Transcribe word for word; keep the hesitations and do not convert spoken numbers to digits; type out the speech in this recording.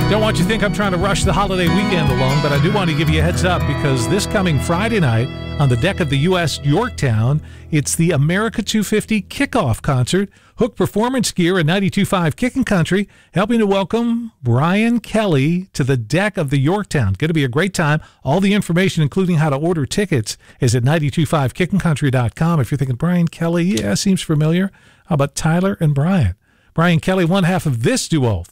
Don't want you to think I'm trying to rush the holiday weekend along, but I do want to give you a heads up because this coming Friday night on the deck of the U S Yorktown, it's the America two fifty Kickoff Concert. Hook Performance Gear and ninety-two point five Kickin' Country helping to welcome Brian Kelly to the deck of the Yorktown. Going to be a great time. All the information, including how to order tickets, is at nine two five kickin country dot com. If you're thinking, Brian Kelly, yeah, seems familiar. How about Tyler and Brian? Brian Kelly, one half of this duo,